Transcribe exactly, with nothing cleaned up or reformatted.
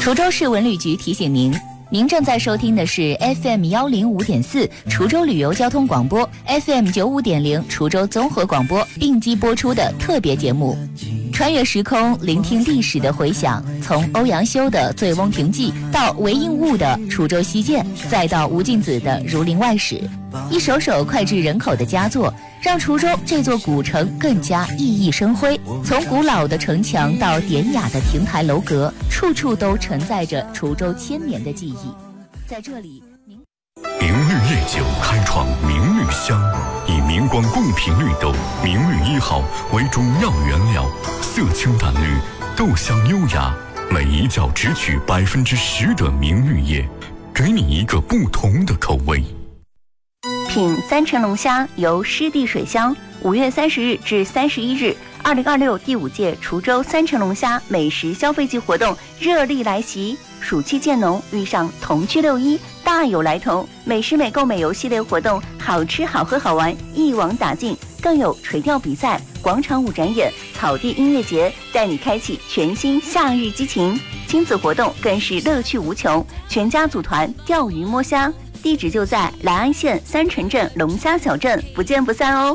滁州市文旅局提醒您，您正在收听的是 F M 幺零五点四滁州旅游交通广播 ，F M 九五点零滁州综合广播并机播出的特别节目。穿越时空，聆听历史的回响，从欧阳修的《醉翁亭记》到韦应物的《滁州西涧》，再到吴敬梓的《儒林外史》，一首首脍炙人口的佳作，让滁州这座古城更加熠熠生辉。从古老的城墙到典雅的亭台楼阁，处处都承载着滁州千年的记忆。在这里，您明绿夜酒开创明绿香，以明光贡品绿豆明绿一号为主要原料，色清淡绿，豆香优雅，每一窖只取百分之十的明绿叶，给你一个不同的口味。 品三成龙虾，由湿地水乡。五月三十日至三十一日，二零二六第五届滁州三成龙虾美食消费季活动热力来袭。暑气渐浓，遇上同居六一，大有来头。美食美购美游系列活动，好吃好喝好玩一网打尽，更有垂钓比赛、广场舞展演、草地音乐节，带你开启全新夏日激情。亲子活动更是乐趣无穷，全家组团钓鱼摸虾。地址就在兰安县三城镇龙虾小镇，不见不散哦。